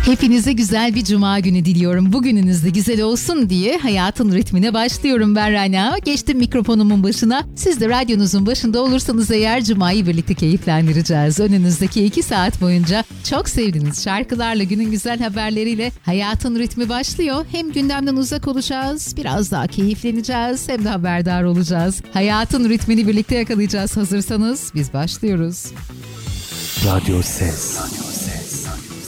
Hepinize güzel bir cuma günü diliyorum. Bugününüz de güzel olsun diye hayatın ritmine başlıyorum ben Rana. Geçtim mikrofonumun başına. Siz de radyonuzun başında olursanız eğer cumayı birlikte keyiflendireceğiz. Önünüzdeki 2 saat boyunca çok sevdiğiniz şarkılarla, günün güzel haberleriyle hayatın ritmi başlıyor. Hem gündemden uzak olacağız, biraz daha keyifleneceğiz, hem de haberdar olacağız. Hayatın ritmini birlikte yakalayacağız. Hazırsanız biz başlıyoruz. Radyo Ses.